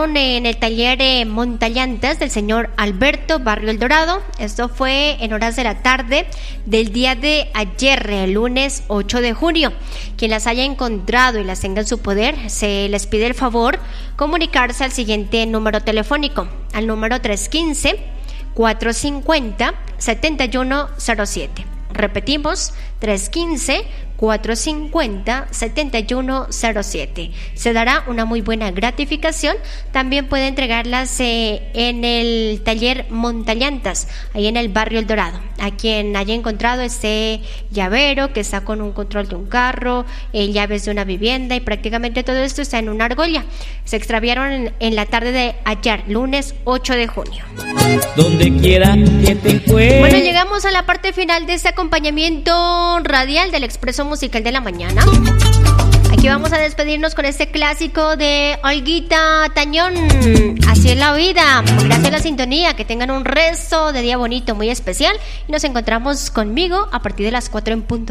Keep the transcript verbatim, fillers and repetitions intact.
entregaron en el taller eh, Montallantas del señor Alberto, Barrio El Dorado. Esto fue en horas de la tarde del día de ayer, el lunes ocho de junio. Quien las haya encontrado y las tenga en su poder, se les pide el favor comunicarse al siguiente número telefónico, al número tres uno cinco, cuatro cinco cero, siete uno cero siete. Repetimos, tres uno cinco, cuatro cinco cero, siete uno cero siete. Se dará una muy buena gratificación. También puede entregarlas eh, en el taller Montallantas, ahí en el Barrio El Dorado. A quien haya encontrado este llavero que está con un control de un carro, eh, llaves de una vivienda y prácticamente todo esto está en una argolla. Se extraviaron en, en la tarde de ayer, lunes ocho de junio. Donde quiera que te encuentres. Bueno, llegamos a la parte final de este acompañamiento radial del Expreso Musical de la Mañana. Aquí vamos a despedirnos con este clásico de Olguita Tañón. Así es la vida. Gracias a la sintonía. Que tengan un resto de día bonito, muy especial. Y nos encontramos conmigo a partir de las cuatro en punto.